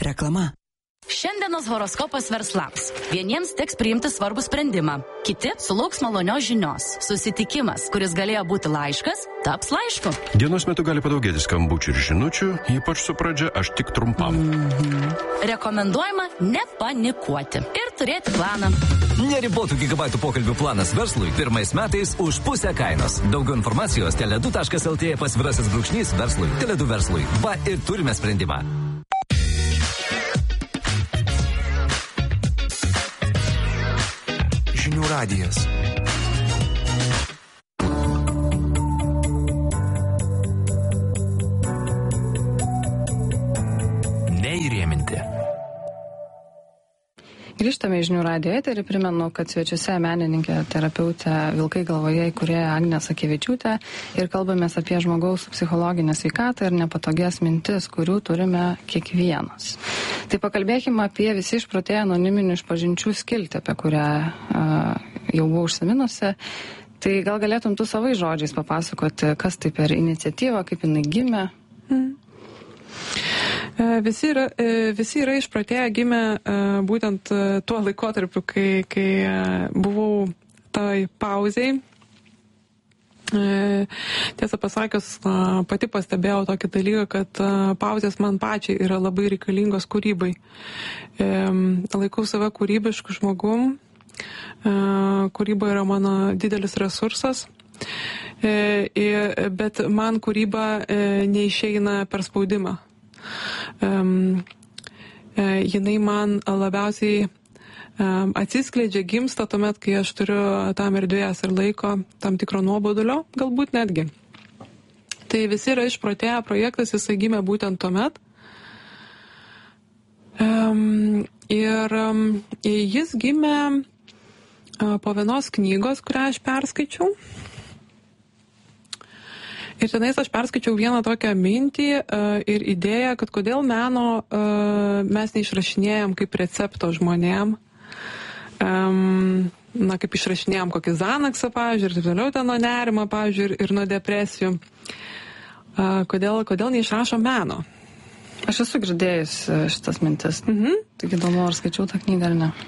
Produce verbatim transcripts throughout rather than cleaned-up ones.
Reklama. Šiandienos horoskopas verslams. Vieniems teks priimti svarbų sprendimą, kiti sulauks malonios žinios. Susitikimas, kuris galėjo būti laiškas, taps laišku. Dienos metu gali padaugėti skambučių ir žinučių, ypač su pradžia aš tik trumpam. Mm-hmm. Rekomenduojama nepanikuoti ir turėti planą. Neribotų gigabaitų pokalbių planas verslui pirmais metais už pusę kainos. Daugiau informacijos teledu taškas lt pasvirasis brūkšnys verslui. Teledu verslui. Va ir turime sprendimą. Žinių radijas. Neįrėminti. Grįžtame į Žinių radijo eterį, primenu, kad svečiuose menininkė, terapeutė Vilkai galvoje įkūrėja Agnė Sakevičiūtė ir kalbamės apie žmogaus psichologinę sveikatą ir nepatogias mintis, kurių turime kiekvienas. Tai pakalbėkime apie visi išprotėję anoniminių išpažinčių skiltį, apie kurią uh, jau buvau užsiminusi. Tai gal galėtum tu savai žodžiais papasakoti, kas tai per iniciatyva, kaip jinai gimė? Mm. Visi yra, visi yra išprotėję gimę būtent tuo laikotarpiu, kai, kai buvau toj pauziai. Tiesą pasakius, pati pastebėjau tokį dalyką, kad pauzės man pačiai yra labai reikalingos kūrybai. Laikau save kūrybišku žmogum. Kūryba yra mano didelis resursas. Bet man kūryba neišeina per spaudimą. Um, e, jinai man labiausiai um, atsiskleidžia, gimsta tuomet, kai aš turiu tam erdvės ir laiko, tam tikro nuobodulio, galbūt netgi. Tai visi yra išprotėję projektas, jisai gimė būtent tuomet. Um, ir um, jis gimė uh, po vienos knygos, kurią aš perskaičiau. Ir tenais aš perskaičiau vieną tokią mintį uh, ir idėją, kad kodėl meno uh, mes neišrašinėjom kaip recepto žmonėm. Um, na, kaip išrašinėjom kokį Zanaksą, pavyzdžiui, ir taip toliau ten nuo nerimo, pavyzdžiui, ir, ir nuo depresijų. Uh, kodėl, kodėl neišrašom meno? Aš esu girdėjus šitas mintis. Mhm. Tik įdomu, ar skaičiau tą knygą ar ne.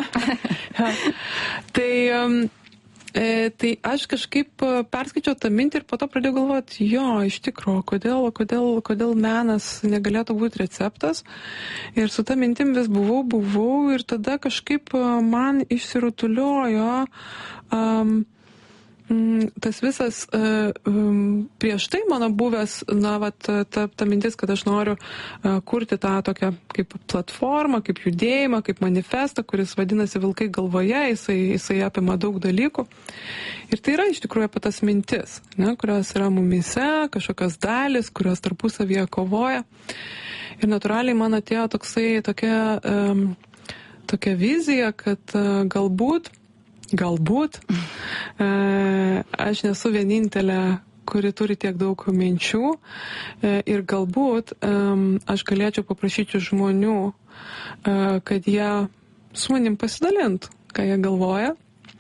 Tai... Um, E, tai aš kažkaip perskaičiau tą mintį ir po to pradėjau galvoti, jo, iš tikrųjų, kodėl, kodėl, kodėl menas negalėtų būti receptas. Ir su ta mintim vis buvau, buvau ir tada kažkaip man išsirutuliojo um, tas visas uh, um, prieš tai mano buvęs, na, vat, ta, ta mintis, kad aš noriu uh, kurti tą tokią kaip platformą, kaip judėjimą, kaip manifestą, kuris vadinasi Vilkai galvoje, jisai, jisai apima daug dalykų. Ir tai yra iš tikrųjų apie tas mintis, ne, kurios yra mumise, kažkokios dalis, kurios tarpusavyje kovoja. Ir natūraliai man atėjo toksai, tokia, um, tokia vizija, kad uh, galbūt Galbūt e, aš nesu vienintelė, kuri turi tiek daug minčių e, ir galbūt e, aš galėčiau paprašyti žmonių, e, kad jie su manim pasidalintų, ką jie galvoja.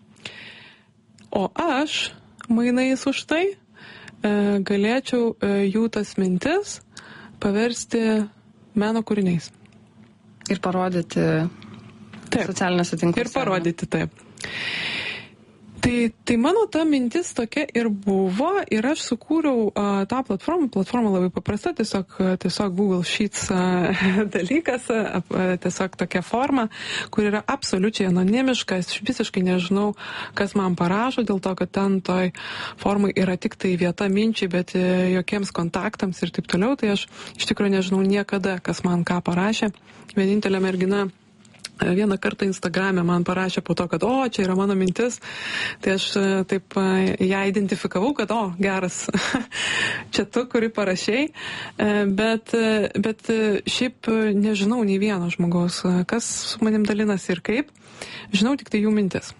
O aš, mainais už tai, e, galėčiau e, jų tas mintis paversti meno kūriniais. Ir parodyti socialinėse tinkluose. Ir parodyti, taip. Tai, tai mano ta mintis tokia ir buvo ir aš sukūriau uh, tą platformą. Platforma labai paprasta, tiesiog, tiesiog Google Sheets uh, dalykas, uh, tiesiog tokia forma, kur yra absoliučiai anonimiška. Aš visiškai nežinau, kas man parašo, dėl to, kad ten toj formai yra tik tai vieta minčiai, bet uh, jokiems kontaktams ir taip toliau. Tai aš iš tikrųjų nežinau niekada, kas man ką parašė. Vienintelė mergina vieną kartą Instagrame man parašė po to, kad o, čia yra mano mintis, tai aš taip ją identifikavau, kad o, geras, čia tu, kuri parašei, bet, bet šiaip nežinau nei vieno žmogaus, kas su manim dalinasi ir kaip, žinau tik tai jų mintis.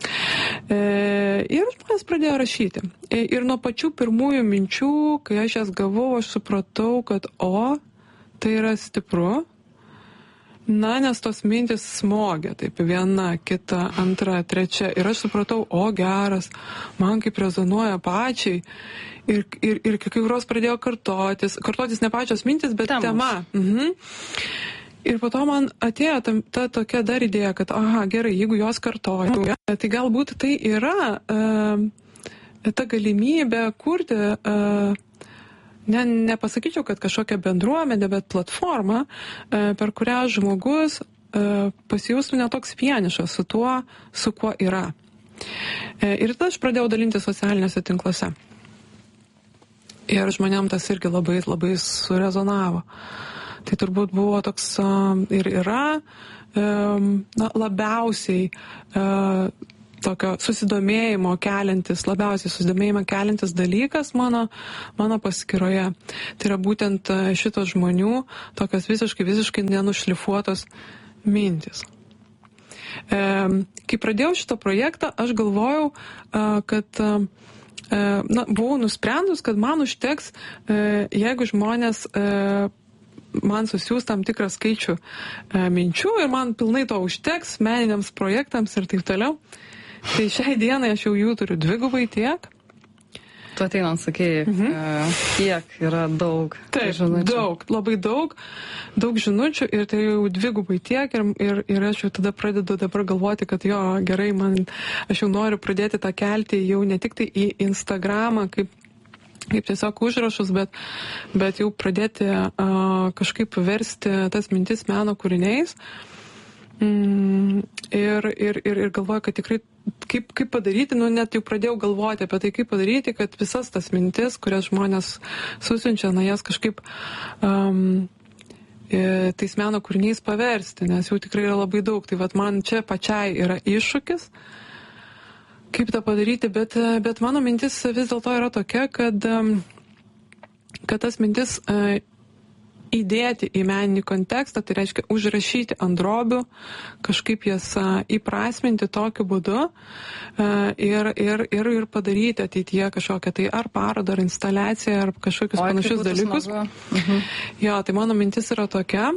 Ir žmonės pradėjo rašyti. Ir nuo pačių pirmųjų minčių, kai aš jas gavau, aš supratau, kad o, tai yra stipru. Na, nes tos mintis smogia, taip, viena, kita, antra, trečia. Ir aš supratau, o, geras, man kaip rezonuoja pačiai. Ir, ir, ir kai kurios pradėjo kartotis. Kartotis ne pačios mintis, bet Temos. tema. Mhm. Ir po to man atėjo ta, ta tokia dar idėja, kad, aha, gerai, jeigu jos kartoja, tai galbūt tai yra uh, ta galimybė kurti, uh, ne, nepasakyčiau, kad kažkokią bendruomenę, bet platformą, uh, per kurią žmogus uh, pasijaustų netoks vienišas su tuo, su kuo yra. Uh, ir tada aš pradėjau dalinti socialiniuose tinkluose. Ir žmonėm tas irgi labai, labai surezonavo. Tai turbūt buvo toks ir yra na, labiausiai tokio susidomėjimo keliantis, labiausiai susidomėjimą keliantis dalykas mano, mano paskyroje. Tai yra būtent šitos žmonių tokios visiškai, visiškai nenušlifuotos mintis. Kai pradėjau šitą projektą, aš galvojau, kad na, buvau nusprendus, kad man užteks, jeigu žmonės man susiūs tam tikrą skaičių e, minčių ir man pilnai to užteks meniniams projektams ir taip toliau. Tai šiai dienai aš jau jų turiu dvigubai tiek. Tu ateinant sakėjai, mhm. e, kiek yra daug. Taip, žinučių. Daug, labai daug, daug žinučių ir tai jau dvigubai tiek ir, ir, ir aš jau tada pradedu dabar galvoti, kad jo, gerai, man, aš jau noriu pradėti tą kelti jau ne tik tai į Instagramą, kaip kaip tiesiog užrašus, bet, bet jau pradėti uh, kažkaip versti tas mintis meno kūriniais. Mm, ir, ir, ir, ir galvoju, kad tikrai kaip, kaip padaryti, nu net jau pradėjau galvoti apie tai, kaip padaryti, kad visas tas mintis, kurias žmonės susiunčia, na jas kažkaip um, tais meno kūriniais paversti, nes jau tikrai yra labai daug. Tai vat man čia pačiai yra iššūkis, kaip tą padaryti, bet, bet mano mintis vis dėlto yra tokia, kad, kad tas mintis įdėti į meninį kontekstą, tai reiškia užrašyti ant drobių, kažkaip jas įprasminti tokiu būdu ir, ir, ir, ir padaryti ateityje kažkokią tai ar parodą, ar instaliaciją, ar kažkokius Oi, panašius dalykus. Mhm. Jo, tai mano mintis yra tokia,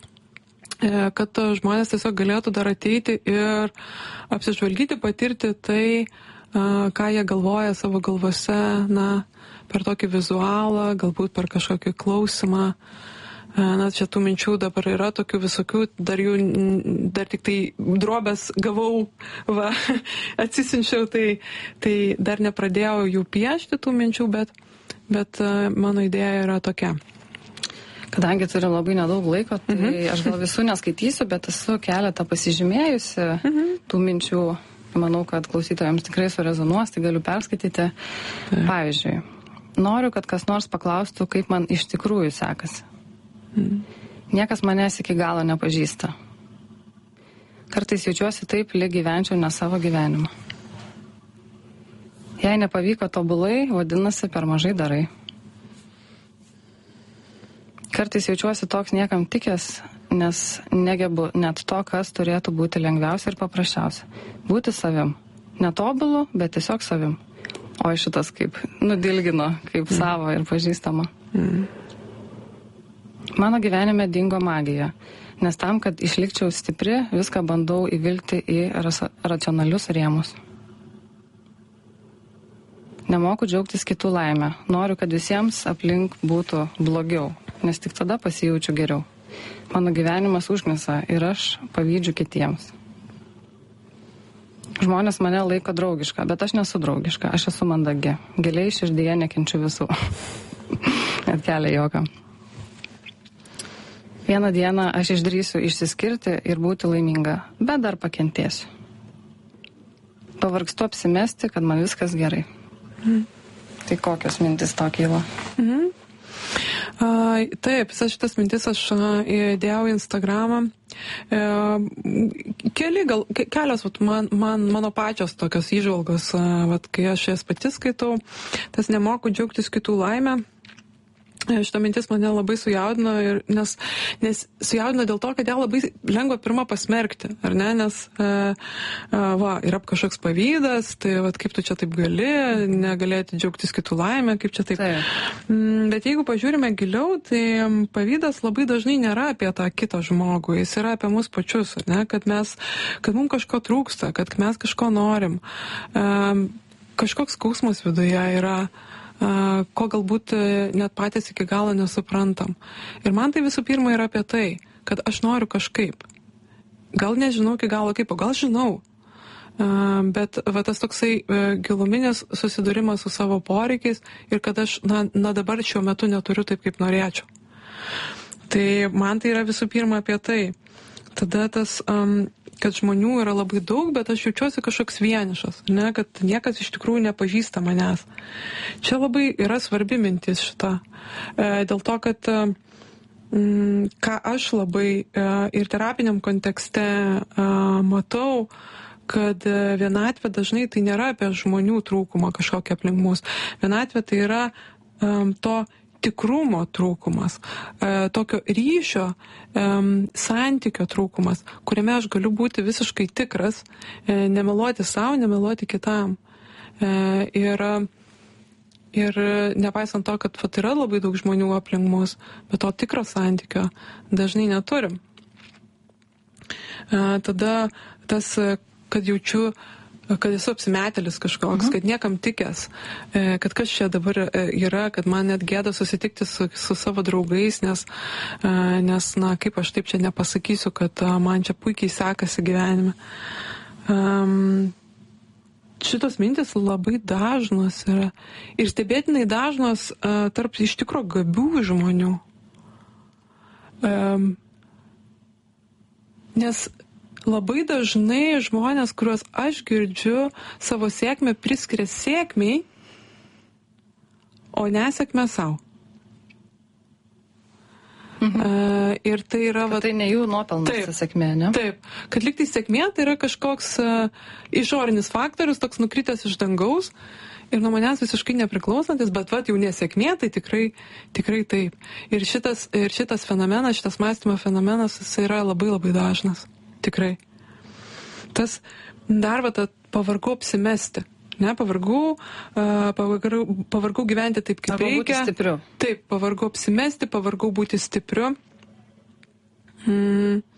kad žmonės tiesiog galėtų dar ateiti ir apsižvalgyti, patirti tai, ką jie galvoja savo galvose, na, per tokį vizualą, galbūt per kažkokį klausimą. Na, čia tų minčių dabar yra tokių visokių, dar jų, dar tik tai drobės gavau, va, atsisinčiau, tai, tai dar nepradėjau jų piešti tų minčių, bet, bet mano idėja yra tokia. Kadangi turiu labai nedaug laiko, tai mhm. aš gal visų neskaitysiu, bet esu keletą pasižymėjusi mhm. tų minčių. Manau, kad klausytojams tikrai surezonuos, tai galiu perskaityti. Tai. Pavyzdžiui, noriu, kad kas nors paklaustų, kaip man iš tikrųjų sekasi. Mhm. Niekas manęs iki galo nepažįsta. Kartais jaučiuosi taip, lyg gyvenčiau ne savo gyvenimą. Jei nepavyko tobulai, vadinasi, per mažai darai. Kartais jaučiuosi toks niekam tikęs, nes negebu net to, kas turėtų būti lengviausia ir paprasčiausia. Būti savim. Netobulu, bet tiesiog savim. O šitas kaip nudilgino, kaip mm. savo ir pažįstama. Mm. Mano gyvenime dingo magija, nes tam, kad išlikčiau stipri, viską bandau įvilkti į racionalius rėmus. Nemoku džiaugtis kitų laimę. Noriu, kad visiems aplink būtų blogiau, nes tik tada pasijaučiu geriau. Mano gyvenimas užknisa ir aš pavydžiu kitiems. Žmonės mane laiko draugiška, bet aš nesu draugiška, aš esu mandagi. Giliai širdyje nekenčiu visų. Net kelia juoką. Vieną dieną aš išdrįsiu išsiskirti ir būti laiminga, bet dar pakentėsiu. Pavargstu apsimesti, kad man viskas gerai. Mhm. Tai kokios mintis to kyla? Mhm. Uh, taip, visas šitas mintis aš uh, įdėjau į Instagramą. Uh, keli, gal, kelios vat, man, man, mano pačios tokios įžvalgos, uh, vat, kai aš jas pati skaitau, tas nemoku džiaugtis kitų laimę. Šita mintis mane labai sujaudino, ir, nes, nes sujaudino dėl to, kad ją labai lengva pirmą pasmerkti, ar ne, nes e, e, va, yra kažkoks pavydas, tai va, kaip tu čia taip gali, negalėti džiaugtis kitų laimę, kaip čia taip. taip. Bet jeigu pažiūrime giliau, tai pavydas labai dažnai nėra apie tą kitą žmogų, jis yra apie mus pačius, ar ne, kad mes, kad mums kažko trūksta, kad mes kažko norim. E, kažkoks skausmas viduje yra, ko galbūt net patys iki galo nesuprantam. Ir man tai visų pirma yra apie tai. kad aš noriu kažkaip. Gal nežinau iki galo kaip, o gal žinau. Bet va, tas toksai giluminis susidūrimas su savo poreikiais ir kad aš, na, na dabar šiuo metu neturiu taip, kaip norėčiau. Tai man tai yra visų pirma apie tai. Tada tas, um, kad žmonių yra labai daug, bet aš jaučiuosi kažkoks vienišas, ne, kad niekas iš tikrųjų nepažįsta manęs. Čia labai yra svarbi mintis šita. E, dėl to, kad e, ką aš labai e, ir terapiniam kontekste e, matau, kad vienatvė dažnai tai nėra apie žmonių trūkumą kažkokią aplink mus. Vienatvė tai yra um, to tikrumo trūkumas, e, tokio ryšio, e, santykio trūkumas, kuriame aš galiu būti visiškai tikras, e, nemeluoti savo, nemeluoti kitam. E, ir, ir nepaisant to, kad vat, yra labai daug žmonių aplink mus, bet to tikro santykio dažnai neturim. E, tada tas kad jaučiu, kad esu apsimetėlis kažkoks, mhm. kad niekam tikęs, kad kas čia dabar yra, kad man net gėda susitikti su, su savo draugais, nes, nes, na, kaip aš taip čia nepasakysiu, kad man čia puikiai sekasi gyvenime. Um, šitos mintis labai dažnos yra ir stebėtinai dažnos uh, tarp iš tikro gabių žmonių. Um, nes labai dažnai žmonės, kuriuos aš girdžiu, savo sėkmę priskiria sėkmiai, o nesėkmę savo. Mhm. Uh, ir tai yra... Va, tai ne jų nuopelnas sėkmė, ne? Taip, kad lyg tai sėkmė tai yra kažkoks uh, išorinis faktorius, toks nukritęs iš dangaus ir nuo manęs visiškai nepriklausantis, bet vat jau nesėkmė, tai tikrai, tikrai taip. Ir šitas, ir šitas fenomenas, šitas mąstymo fenomenas, jis yra labai labai dažnas. Tikrai. Tas dar va, pavargau apsimesti. Ne, pavargau, uh, pavargau, pavargau gyventi taip, kaip Arba reikia. Būti stipriu. Taip, pavargau apsimesti, pavargau būti stipriu. Hmm.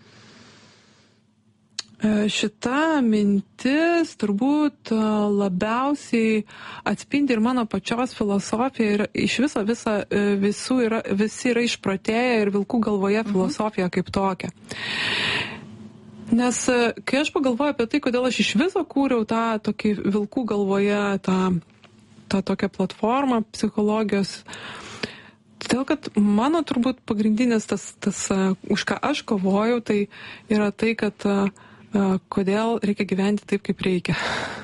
Šita mintis turbūt labiausiai atspindi ir mano pačios filosofiją ir iš viso visa, visų yra, visi yra išprotėję ir vilkų galvoje filosofija mhm. kaip tokia. Nes kai aš pagalvoju apie tai, kodėl aš iš viso kūriau tą tokį vilkų galvoje, tą, tą tokią platformą psichologijos, todėl kad mano turbūt pagrindinis tas, tas už ką aš kovojau, tai yra tai, kad kodėl reikia gyventi taip, kaip reikia.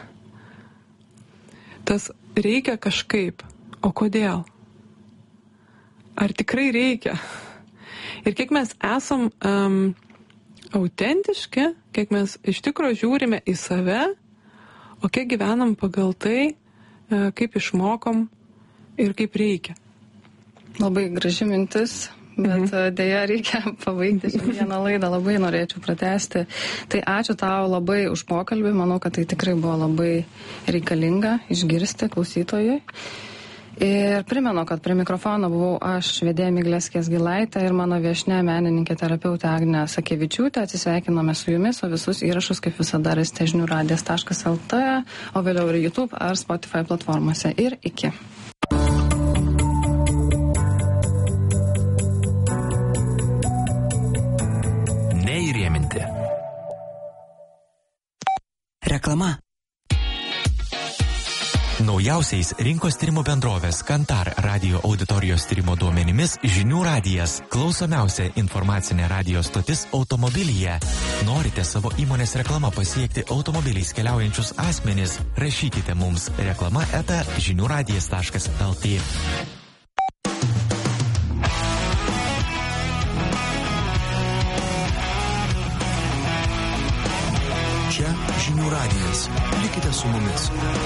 Tas reikia kažkaip, o kodėl? Ar tikrai reikia? Ir kiek mes esam... Um, autentiški, kiek mes iš tikro žiūrime į save, o kiek gyvenam pagal tai, kaip išmokom ir kaip reikia. Labai graži mintis, bet mhm. dėja reikia pabaigti šiandieną laidą, labai norėčiau pratęsti. Tai ačiū tau labai už pokalbį, manau, kad tai tikrai buvo labai reikalinga išgirsti klausytojui. Ir primenu, kad prie mikrofono buvau aš, vedėja Miglė Skiesgilaitė ir mano viešnia menininkė terapeutė Agnė Sakevičiūtė. Atsisveikiname su jumis, o visus įrašus kaip visada rasite žinių radijas taškas el tė, o vėliau ir YouTube ar Spotify platformose. Ir iki. Neįrėminti. Reklama. Naujausiais rinkos tyrimo bendrovės Kantar radio auditorijos tyrimo duomenimis Žinių radijas – klausomiausia informacinė radio stotis automobilyje. Norite savo įmonės reklamą pasiekti automobiliais keliaujančius asmenis? Rašykite mums reklama eta žinių radijas taškas el tė. Čia Žinių radijas. Likite su mumis.